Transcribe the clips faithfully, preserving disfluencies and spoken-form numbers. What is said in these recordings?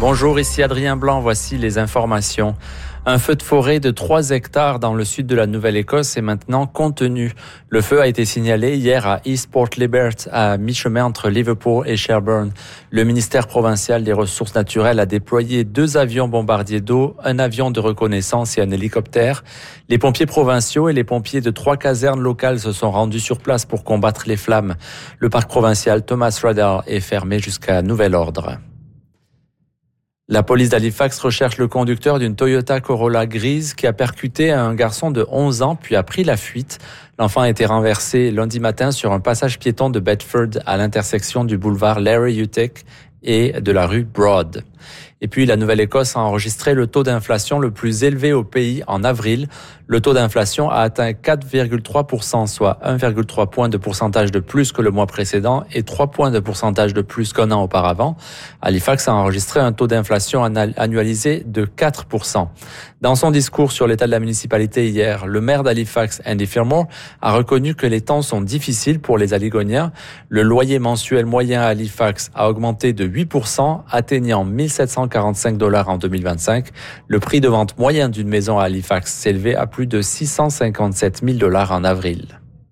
Bonjour, ici Adrien Blanc, voici les informations. Un feu de forêt de trois hectares dans le sud de la Nouvelle-Écosse est maintenant contenu. Le feu a été signalé hier à East Port Libert, à mi-chemin entre Liverpool et Shelburne. Le ministère provincial des Ressources naturelles a déployé deux avions bombardiers d'eau, un avion de reconnaissance et un hélicoptère. Les pompiers provinciaux et les pompiers de trois casernes locales se sont rendus sur place pour combattre les flammes. Le parc provincial Thomas Radar est fermé jusqu'à nouvel ordre. La police d'Halifax recherche le conducteur d'une Toyota Corolla grise qui a percuté un garçon de onze ans puis a pris la fuite. L'enfant a été renversé lundi matin sur un passage piéton de Bedford à l'intersection du boulevard Larry Utek et de la rue Broad. Et puis, la Nouvelle-Écosse a enregistré le taux d'inflation le plus élevé au pays en avril. Le taux d'inflation a atteint quatre virgule trois pour cent, soit un virgule trois points de pourcentage de plus que le mois précédent et trois points de pourcentage de plus qu'un an auparavant. Halifax a enregistré un taux d'inflation annualisé de quatre pour cent. Dans son discours sur l'état de la municipalité hier, le maire d'Halifax, Andy Fillmore, a reconnu que les temps sont difficiles pour les Haligoniens. Le loyer mensuel moyen à Halifax a augmenté de huit pour cent, atteignant mille sept cent quarante-cinq dollars en deux mille vingt-cinq. Le prix de vente moyen d'une maison à Halifax s'élevait à plus de six cent cinquante-sept mille dollars en avril.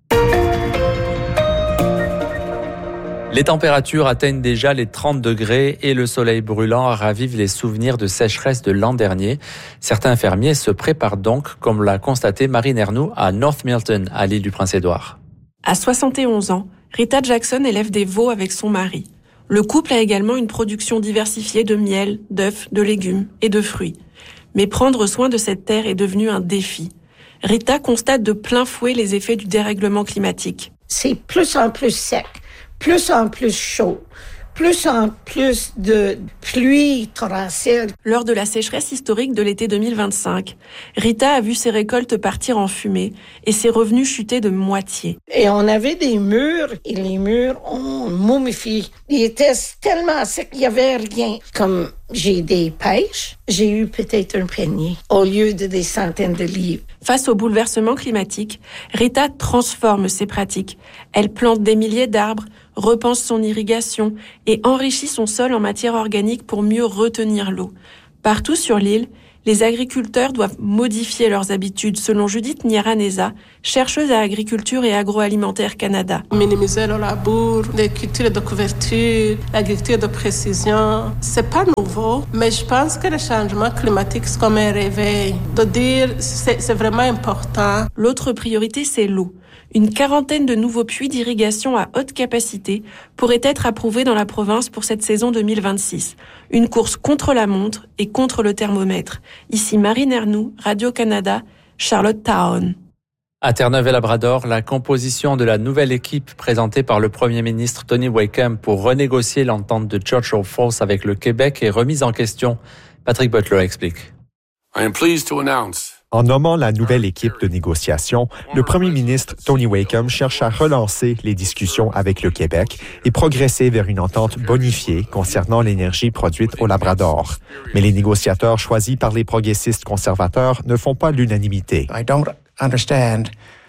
Les températures atteignent déjà les trente degrés et le soleil brûlant ravive les souvenirs de sécheresse de l'an dernier. Certains fermiers se préparent donc, comme l'a constaté Marie Nernou à North Milton, à l'île du Prince-Édouard. À soixante et onze ans, Rita Jackson élève des veaux avec son mari. Le couple a également une production diversifiée de miel, d'œufs, de légumes et de fruits. Mais prendre soin de cette terre est devenu un défi. Rita constate de plein fouet les effets du dérèglement climatique. C'est plus en plus sec, plus en plus chaud, plus en plus de pluie torrentielle. Lors de la sécheresse historique de l'été deux mille vingt-cinq, Rita a vu ses récoltes partir en fumée et ses revenus chuter de moitié. Et on avait des murs, et les murs ont momifié. Ils étaient tellement secs qu'il n'y avait rien. Comme j'ai des pêches, j'ai eu peut-être un panier au lieu de des centaines de livres. Face au bouleversement climatique, Rita transforme ses pratiques. Elle plante des milliers d'arbres, repense son irrigation et enrichit son sol en matière organique pour mieux retenir l'eau. Partout sur l'île, les agriculteurs doivent modifier leurs habitudes, selon Judith Nyaraneza, chercheuse à Agriculture et Agroalimentaire Canada. Minimiser le labour, les cultures de couverture, l'agriculture de précision, c'est pas nouveau, mais je pense que le changement climatique, c'est comme un réveil. De dire, c'est, c'est vraiment important. L'autre priorité, c'est l'eau. Une quarantaine de nouveaux puits d'irrigation à haute capacité pourraient être approuvés dans la province pour cette saison deux mille vingt-six. Une course contre la montre et contre le thermomètre. Ici Marie Nernou, Radio-Canada, Charlottetown. À Terre-Neuve et Labrador, la composition de la nouvelle équipe présentée par le Premier ministre Tony Wakeham pour renégocier l'entente de Churchill Falls avec le Québec est remise en question. Patrick Butler explique. I am pleased to announce En nommant la nouvelle équipe de négociation, le premier ministre Tony Wakeham cherche à relancer les discussions avec le Québec et progresser vers une entente bonifiée concernant l'énergie produite au Labrador. Mais les négociateurs choisis par les progressistes conservateurs ne font pas l'unanimité. I don't understand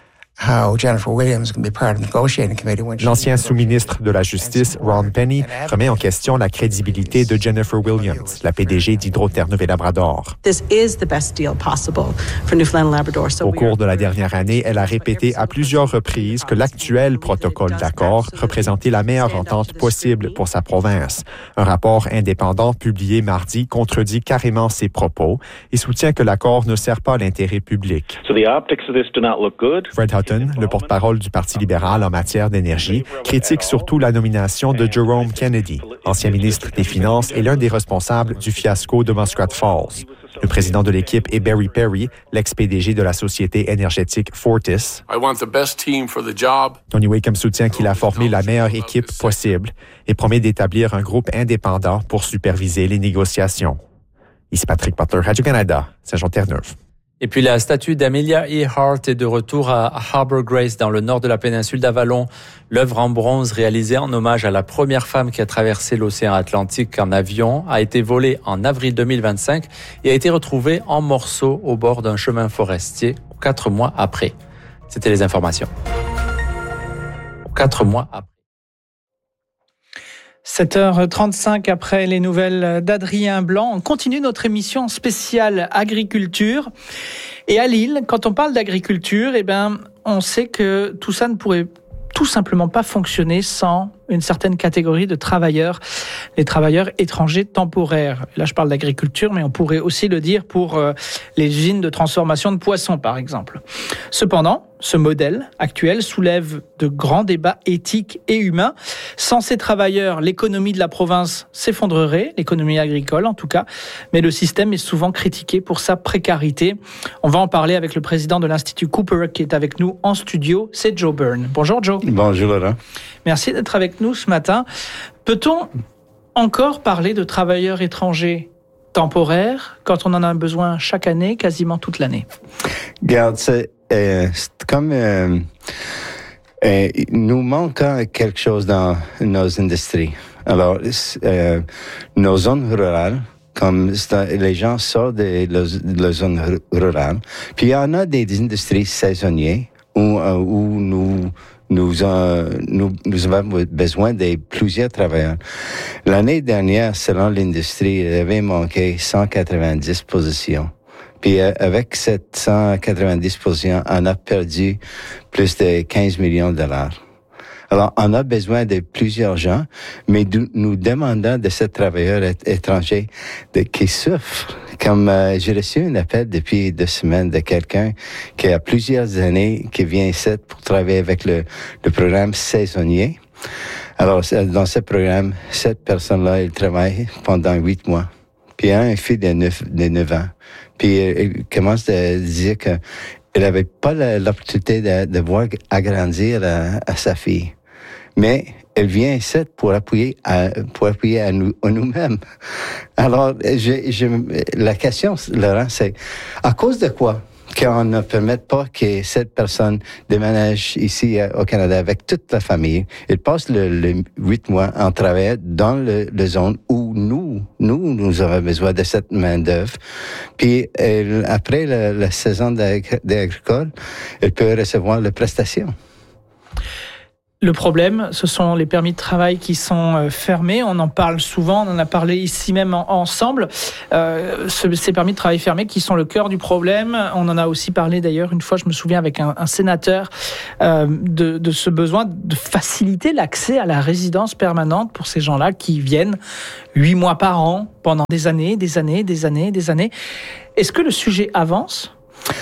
how Jennifer Williams can be part of the negotiating committee when she... L'ancien sous-ministre de la Justice, Ron Penny, remet en question la crédibilité de Jennifer Williams, la P D G d'Hydro-Terre-Neuve et Labrador. This is the best deal possible for Newfoundland and Labrador. So Au cours de la dernière année, elle a répété à plusieurs reprises que l'actuel protocole d'accord représentait la meilleure entente possible pour sa province. Un rapport indépendant publié mardi contredit carrément ses propos et soutient que l'accord ne sert pas l'intérêt public. So the optics of this do not look good. Fred Hutton, le porte-parole du Parti libéral en matière d'énergie, critique surtout la nomination de Jerome Kennedy, ancien ministre des Finances et l'un des responsables du fiasco de Muskrat Falls. Le président de l'équipe est Barry Perry, l'ex-P D G de la société énergétique Fortis. I want the best team for the job. Tony Wakeham soutient qu'il a formé la meilleure équipe possible et promet d'établir un groupe indépendant pour superviser les négociations. Ici Patrick Butler, Radio-Canada, Saint-Jean-Terre-Neuve. Et puis la statue d'Amelia Earhart est de retour à Harbour Grace dans le nord de la péninsule d'Avalon. L'œuvre en bronze réalisée en hommage à la première femme qui a traversé l'océan Atlantique en avion a été volée en avril deux mille vingt-cinq et a été retrouvée en morceaux au bord d'un chemin forestier quatre mois après. C'était les informations. Quatre mois après. sept heures trente-cinq après les nouvelles d'Adrien Blanc. On continue notre émission spéciale agriculture. Et à Lille, quand on parle d'agriculture, eh ben, on sait que tout ça ne pourrait tout simplement pas fonctionner sans une certaine catégorie de travailleurs, les travailleurs étrangers temporaires. Là, je parle d'agriculture, mais on pourrait aussi le dire pour euh, les usines de transformation de poissons, par exemple. Cependant, ce modèle actuel soulève de grands débats éthiques et humains. Sans ces travailleurs, l'économie de la province s'effondrerait, l'économie agricole en tout cas, mais le système est souvent critiqué pour sa précarité. On va en parler avec le président de l'Institut Cooper qui est avec nous en studio, c'est Joe Byrne. Bonjour Joe. Bonjour Laurent. Merci d'être avec nous ce matin. Peut-on encore parler de travailleurs étrangers temporaires quand on en a besoin chaque année, quasiment toute l'année? Regarde, c'est, euh, c'est comme... Euh, euh, nous manque quelque chose dans nos industries. Alors, euh, nos zones rurales, comme les gens sortent de la zone rurale, puis il y en a des industries saisonnières où, où nous... Nous, euh, nous, nous avons besoin de plusieurs travailleurs. L'année dernière, selon l'industrie, il avait manqué cent quatre-vingt-dix positions. Puis euh, avec ces cent quatre-vingt-dix positions, on a perdu plus de quinze millions de dollars. Alors, on a besoin de plusieurs gens, mais nous demandons de ces travailleurs étrangers de, qui souffrent. Comme euh, j'ai reçu un appel depuis deux semaines de quelqu'un qui a plusieurs années, qui vient ici pour travailler avec le, le programme saisonnier. Alors, dans ce programme, cette personne-là, elle travaille pendant huit mois. Puis, il y a une fille de neuf, de neuf ans. Puis, elle commence à dire que elle n'avait pas l'opportunité de, de voir agrandir à, à sa fille. Mais elle vient ici pour appuyer à, pour appuyer à, nous, à nous-mêmes. Alors, je, je, la question, Laurent, c'est à cause de quoi qu'on ne permet pas que cette personne déménage ici au Canada avec toute la famille. Elle passe le, le huit mois en travaillant dans le, le zone où nous, nous, nous avons besoin de cette main-d'œuvre. Puis, elle, après la, la saison d'agricole, elle peut recevoir les prestations. Le problème, ce sont les permis de travail qui sont fermés. On en parle souvent, on en a parlé ici même en, ensemble. Euh, ce, ces permis de travail fermés qui sont le cœur du problème. On en a aussi parlé d'ailleurs une fois, je me souviens, avec un, un sénateur euh, de, de ce besoin de faciliter l'accès à la résidence permanente pour ces gens-là qui viennent huit mois par an pendant des années, des années, des années, des années. Est-ce que le sujet avance?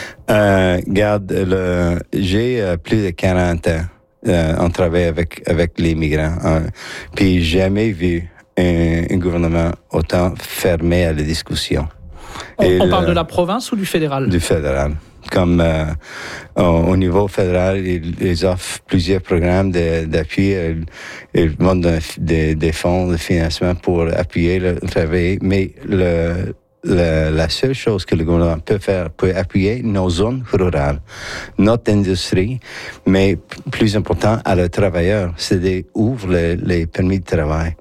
Euh, garde, le, j'ai euh, plus de quarante ans. Euh, on travaille avec avec les migrants. Hein. Puis jamais vu un, un gouvernement autant fermé à la discussion. On, Et on le, parle de la province ou du fédéral? Du fédéral. Comme euh, au, au niveau fédéral, ils, ils offrent plusieurs programmes de, d'appui. Ils, ils vendent des de, de fonds de financement pour appuyer le travail. Mais le La, la seule chose que le gouvernement peut faire pour appuyer nos zones rurales, notre industrie, mais plus important à les travailleurs, c'est d'ouvrir les, les permis de travail.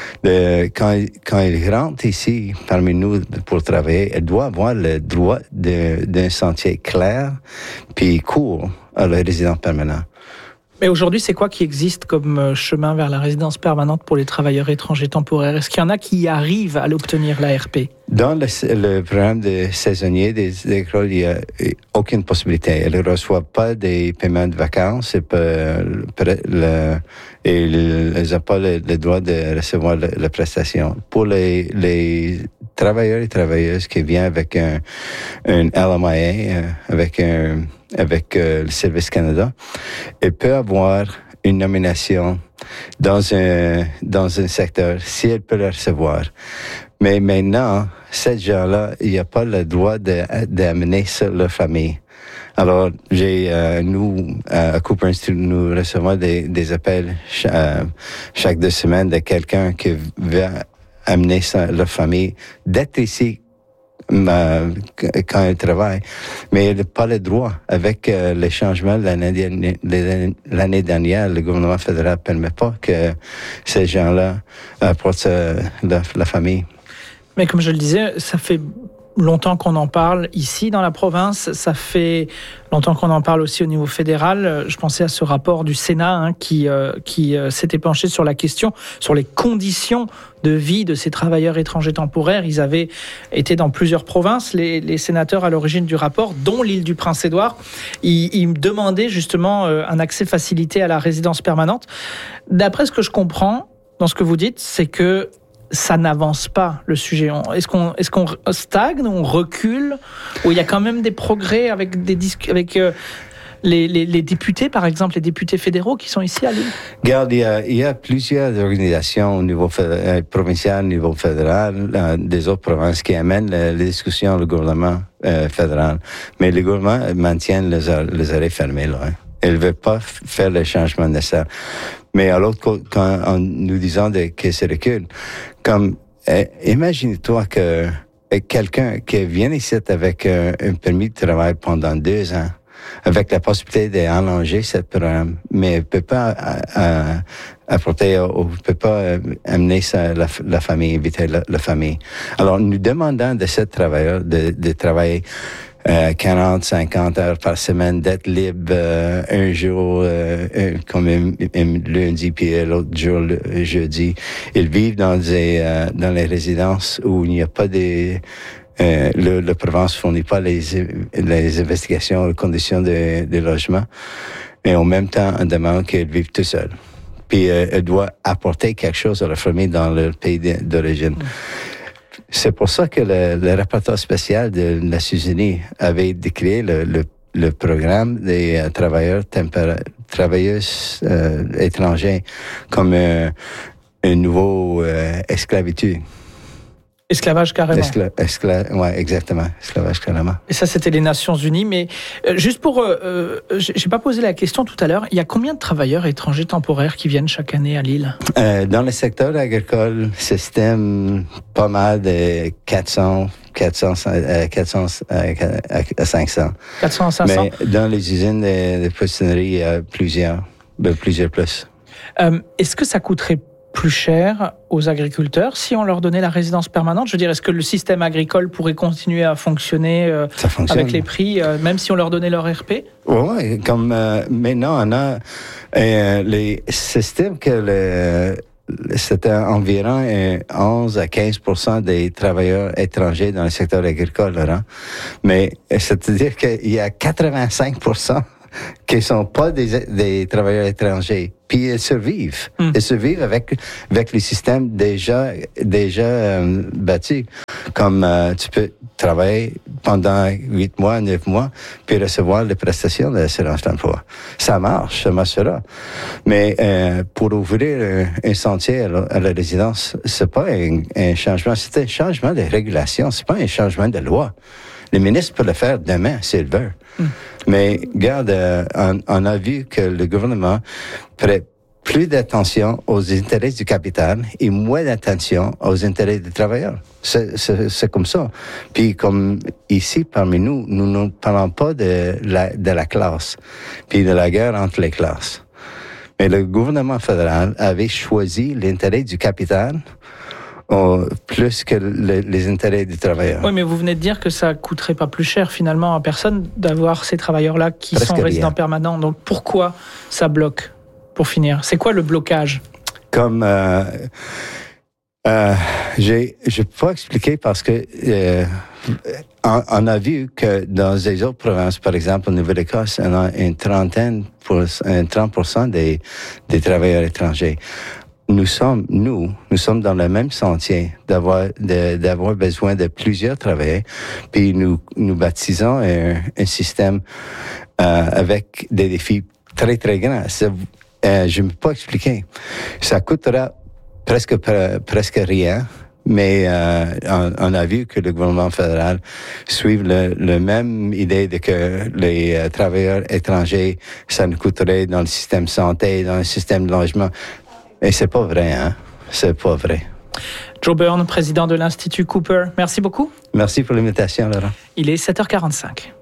De, quand, quand ils rentrent ici parmi nous pour travailler, ils doivent avoir le droit de, d'un sentier clair puis court à la résidence permanente. Mais aujourd'hui, c'est quoi qui existe comme chemin vers la résidence permanente pour les travailleurs étrangers temporaires? Est-ce qu'il y en a qui arrivent à l'obtenir, l'A R P? Dans le, le programme de saisonnier des écoles, il n'y a aucune possibilité. Ils ne reçoivent pas des paiements de vacances et, peut, le, et ils n'ont pas le, le droit de recevoir la, la prestation. Pour les, les travailleurs et travailleuses qui viennent avec un, un L M I A, avec un avec euh, le Service Canada, elle peut avoir une nomination dans un dans un secteur si elle peut le recevoir. Mais maintenant, ces gens-là, il n'y a pas le droit de, d'amener sur leur famille. Alors, j'ai euh, nous à Cooper Institute, nous recevons des, des appels ch- euh, chaque deux semaines de quelqu'un qui veut amener sa, leur famille d'être ici. Quand elle travaille, mais elle n'a pas le droit. Avec euh, les changements de l'année, l'année dernière, le gouvernement fédéral ne permet pas que ces gens-là apportent euh, la, la famille. Mais comme je le disais, ça fait longtemps qu'on en parle ici dans la province, ça fait longtemps qu'on en parle aussi au niveau fédéral. Je pensais à ce rapport du Sénat hein, qui, euh, qui euh, s'était penché sur la question, sur les conditions de vie de ces travailleurs étrangers temporaires. Ils avaient été dans plusieurs provinces, les, les sénateurs à l'origine du rapport, dont l'île du Prince-Édouard. Ils, ils demandaient justement euh, un accès facilité à la résidence permanente. D'après ce que je comprends dans ce que vous dites, c'est que ça n'avance pas, le sujet. Est-ce qu'on, est-ce qu'on stagne, on recule, ou il y a quand même des progrès avec, des disques, avec euh, les, les, les députés, par exemple, les députés fédéraux qui sont ici à l'île? Regarde, il y a, il y a plusieurs organisations au niveau fédéral, provincial, au niveau fédéral, euh, des autres provinces qui amènent les, les discussions au gouvernement euh, fédéral. Mais le gouvernement maintient les, les arrêts fermés, là. Hein. Il ne veut pas faire les changements nécessaires. Mais à l'autre côté, quand, en nous disant de, que c'est recul, comme, eh, imagine-toi que eh, quelqu'un qui vient ici avec euh, un permis de travail pendant deux ans, avec la possibilité d'allonger ce programme, mais ne peut pas euh, apporter, ou ne peut pas euh, amener sa, la, la famille, inviter la, la famille. Alors, nous demandons de ce travailleur de, de travailler Euh, quarante, cinquante heures par semaine, d'être libre euh, un jour, euh, un, comme un, un lundi, puis l'autre jour, le jeudi. Ils vivent dans des euh, dans les résidences où il n'y a pas des... Euh, le, la province fournit pas les, les investigations, les conditions de, de logement. Et en même temps, on demande qu'ils vivent tout seuls. Puis, euh, elle doit apporter quelque chose à la famille dans leur pays d'origine. Mmh. C'est pour ça que le, le rapporteur spécial de la Nations Unies avait créé le, le, le programme des euh, travailleurs tempéra- travailleuses euh, étrangers comme euh, un nouveau euh, esclavitude. Esclavage carrément. Escla- escla- ouais, exactement. Esclavage carrément. Et ça, c'était les Nations Unies. Mais euh, juste pour... Euh, j'ai pas posé la question tout à l'heure. Il y a combien de travailleurs étrangers temporaires qui viennent chaque année à l'île? Euh, dans le secteur agricole, système pas mal de quatre cents, quatre cents, quatre cents à cinq cents. quatre cents à cinq cents? Mais dans les usines de, de poissonnerie, il y a plusieurs, plusieurs plus. Euh, est-ce que ça coûterait plus cher aux agriculteurs si on leur donnait la résidence permanente? Je veux dire, est-ce que le système agricole pourrait continuer à fonctionner euh, avec les prix, euh, même si on leur donnait leur R P? Oui, comme euh, maintenant, on a euh, les systèmes que le, c'était environ euh, onze à quinze pour cent des travailleurs étrangers dans le secteur agricole, hein? Mais c'est-à-dire qu'il y a quatre-vingt-cinq pour cent qui ne sont pas des, des travailleurs étrangers. Puis ils survivent. Mm. Ils survivent avec, avec les systèmes déjà, déjà euh, bâtis. Comme euh, tu peux travailler pendant huit mois, neuf mois, puis recevoir les prestations de l'assurance d'emploi. Ça marche, ça marchera. Mais euh, pour ouvrir un, un sentier à la, à la résidence, c'est pas un, un changement, c'est un changement de régulation, c'est pas un changement de loi. Le ministre peut le faire demain, s'il veut. Mm. Mais, regarde, euh, on, on a vu que le gouvernement prête plus d'attention aux intérêts du capital et moins d'attention aux intérêts des travailleurs. C'est, c'est, c'est comme ça. Puis, comme ici, parmi nous, nous ne parlons pas de la, de la classe, puis de la guerre entre les classes. Mais le gouvernement fédéral avait choisi l'intérêt du capital Oh, plus que le, les intérêts des travailleurs. Oui, mais vous venez de dire que ça coûterait pas plus cher finalement à personne d'avoir ces travailleurs-là qui Presque sont rien. Résidents permanents. Donc pourquoi ça bloque, pour finir? C'est quoi le blocage? Comme euh, euh, j'ai, je peux pas expliquer parce que euh, on, on a vu que dans les autres provinces, par exemple en Nouvelle-Écosse, on a une trentaine pour un trente pour cent des des travailleurs étrangers. Nous sommes, nous, nous sommes dans le même sentier d'avoir, de, d'avoir besoin de plusieurs travailleurs, puis nous, nous baptisons un, un système euh, avec des défis très, très grands. Ça, euh, je ne peux pas expliquer. Ça coûtera presque, presque rien, mais euh, on, on a vu que le gouvernement fédéral suit le, le même idée de que les euh, travailleurs étrangers, ça nous coûterait dans le système santé, dans le système de logement. Et c'est pas vrai, hein? C'est pas vrai. Joe Byrne, président de l'Institut Cooper. Merci beaucoup. Merci pour l'invitation, Laurent. Il est sept heures quarante-cinq.